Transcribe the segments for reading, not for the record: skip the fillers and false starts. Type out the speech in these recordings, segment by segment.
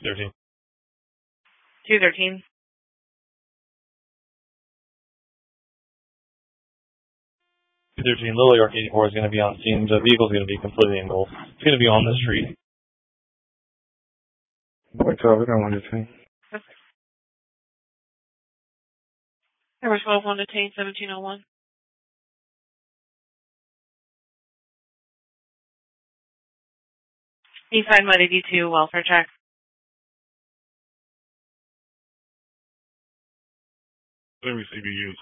13. 213. 213, Little York 84 is going to be on scene. The vehicle is going to be completely engulfed. It's going to be on the street. What's up? I don't want to say. Number 12, 1 detained, 1701. Eastside Mud 82, welfare check. Let me see the units.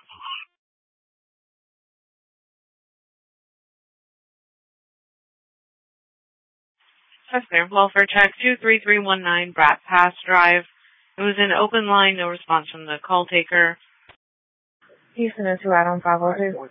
That's there. Welfare check 23319 Brat Pass Drive. It was an open line, no response from the call taker. Houston is 2 Adam 502.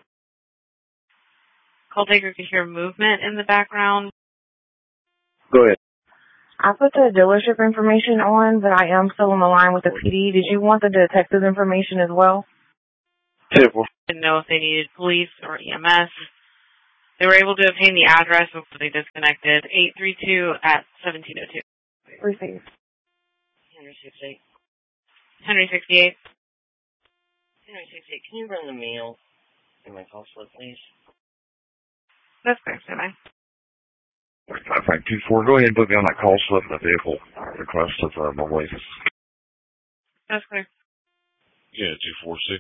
Call taker could hear movement in the background. Go ahead. I put the dealership information on, but I am still on the line with the PD. Did you want the detective information as well? Didn't know if they needed police or EMS. They were able to obtain the address before they disconnected. 832 at 1702. Received. Henry 68. Henry 68. Henry 68, can you run the mail in my call slip, please? That's correct, am I? I think 24. Go ahead and put me on that call slip in the vehicle. Request of my wife. That's clear. Yeah, 246.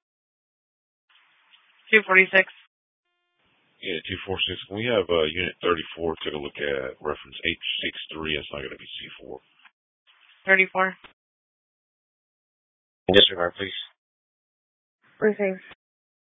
246. Yeah, 246. We have Unit 34 took a look at reference 863. It's not going to be C4. 34. Disregard, please. Received.